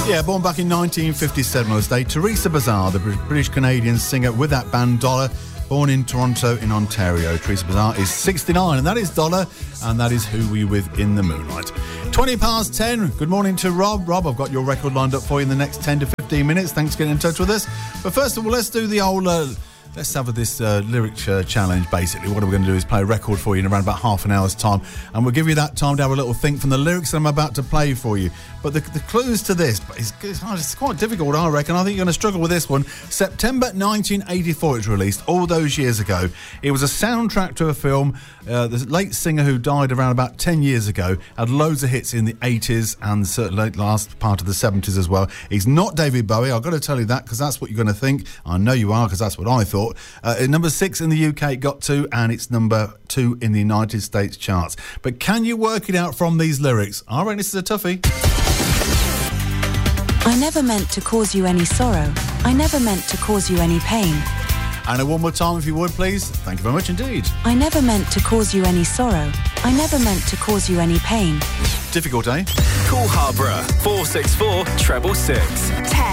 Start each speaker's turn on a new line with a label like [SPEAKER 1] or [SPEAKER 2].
[SPEAKER 1] Yeah, born back in 1957 on this day, Teresa Bazar, the British-Canadian singer with that band Dollar, born in Toronto in Ontario. Teresa Bazar is 69, and that is Dollar, and that is Who We With in the Moonlight. 20 past 10. Good morning to Rob. Rob, I've got your record lined up for you in the next 10 to 15 minutes. Thanks for getting in touch with us. But first of all, let's do the old... Let's have this lyric challenge, basically. What we're going to do is play a record for you in around about half an hour's time, and we'll give you that time to have a little think from the lyrics I'm about to play for you. But the clues to this, it's quite difficult, I reckon. I think you're going to struggle with this one. September 1984 it was released, all those years ago. It was a soundtrack to a film. The late singer who died around about 10 years ago had loads of hits in the 80s and certainly last part of the 70s as well. He's not David Bowie, I've got to tell you that, because that's what you're going to think. I know you are, because that's what I thought. Number 6 in the UK it got to, and it's number 2 in the United States charts. But can you work it out from these lyrics? I reckon this is a toughie.
[SPEAKER 2] I never meant to cause you any sorrow. I never meant to cause you any pain.
[SPEAKER 1] And one more time if you would, please. Thank you very much indeed.
[SPEAKER 2] I never meant to cause you any sorrow. I never meant to cause you any pain.
[SPEAKER 1] Difficult, eh?
[SPEAKER 3] Call Harborough 464 666.